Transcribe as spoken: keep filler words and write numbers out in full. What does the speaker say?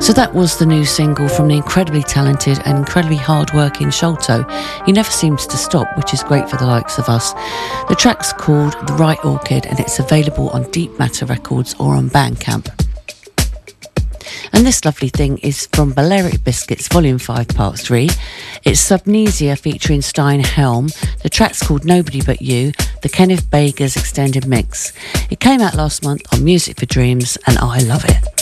So that was the new single from the incredibly talented and incredibly hard-working Sholto. He never seems to stop, which is great for the likes of us. The track's called The Right Orchid and it's available on Deep Matter Records or on Bandcamp. And this lovely thing is from Balearic Biscuits Volume five Part three. It's Subnesia featuring Stein Helm. The track's called Nobody But You, the Kenneth Bager's extended mix. It came out last month on Music for Dreams and I love it.